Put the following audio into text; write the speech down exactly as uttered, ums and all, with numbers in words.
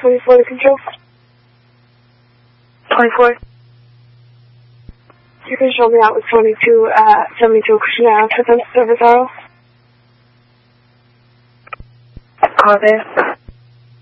twenty-four to control. twenty-four. You can show me out with twenty-two, uh, seventy-two Christian Ave, service R O. Copy.